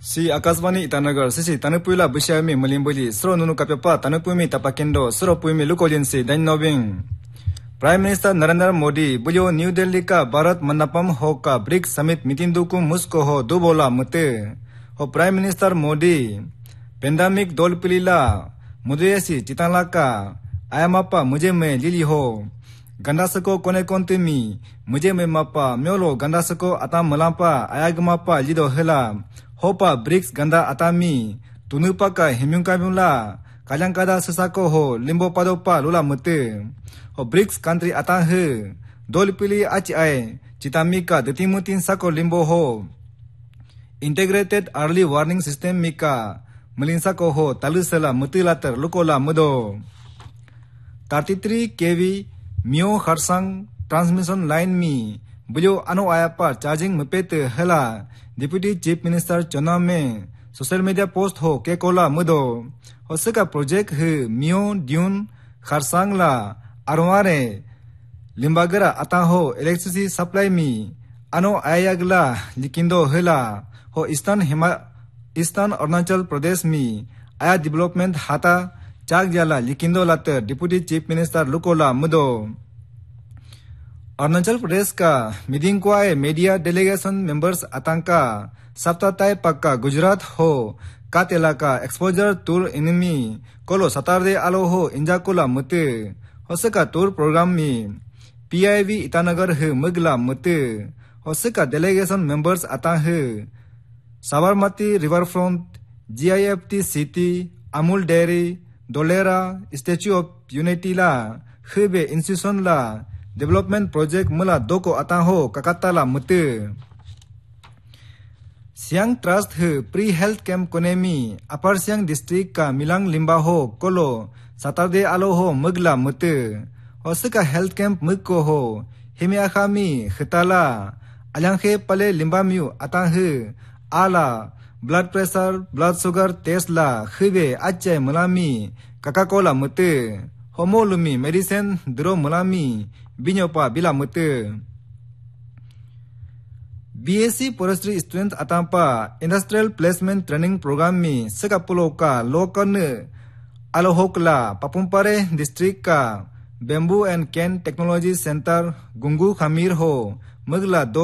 Si Akasvani Itanagar, Sisi Tanupuila Bushami Mulimbuli, Sro Nunu Kapapa, Tanupumi Tapakendo, Sro Pumi Lukolinsi, Dan Noving. Prime Minister Narendra Modi, Buyo New Delhi ka Bharat Mandapam ho ka BRICS Summit Mitinduku Musko ho Dubola Mute. Ho Prime Minister Modi, Pandemic Dolpilila, Mudesi Chitanlaka, Ayamapa Mujeme Lili ho. Gandasako Kone Kontimi, Mujeme Mapa, Miolo Gandasako Atam Malampa, Ayagmapa Lido Hela. Hopa BRICS ganda atami tunupaka himyungkamula kalankada sesako ho limbo padopa lula mute ho BRICS country atahe dolpili ai chitamika detimutin sako limbo ho integrated early warning system mika melinsako ho talusela mutilater lukola mudo 33 kV mio kharsang transmission line mi bujo ano ayapa charging mepete hela Deputy Chief Minister Chona में social media post हो के Cola मुदो हो सका project है मियो dune खरसांगला अरवारे लिम्बागरा आता हो electricity supply में अनो आयागला लिकिंदो हेला हो ईस्टर्न अरुणाचल प्रदेश में आया डेवलपमेंट हाता चाक जाला लिकिंदो लाते deputy chief minister लुकोला मुदो Arunachal Pradesh का मीटिंग को आए मीडिया डेलीगेशन मेंबर्स आतंका सप्ताह पक्का गुजरात हो कातेला का एक्सपोजर टूर इनमी कोलो सतारदे आलो हो इंजा कोला मते होसका टूर प्रोग्राम में पीआईवी ईटानगर है मगला मते होसका डेलीगेशन मेंबर्स आता है Sabarmati river front GIFT city Amul dairy Dholera statue of unity ला हेबे इंस्टीट्यूशन ला डेवलपमेंट प्रोजेक्ट मुला दोको आता हो ककाताला मुते सियांग ट्रस्ट है प्री हेल्थ कैंप कोनेमी अपर सियांग डिस्ट्रिक्ट का मिलांग लिम्बा हो कोलो सतारदे आलो हो मगला मुते होसका हेल्थ कैंप मुको हो हिमियाखामी खिताला अलांखे पले लिम्बा म्यू आता है आला blood pressure blood sugar test ला खिबे अच्छे मुलामी ककाकोला मुते होमोलुमी मेडिसिन द्रो मुलामी बिन्योपा बिला मुते BSc forestry student अतांपा industrial placement training programme में सकापुलो का लोकन अलोहोकला पापुमपारे डिस्ट्रिक्ट का bamboo and can technology centre गुंगू खमीर हो मगला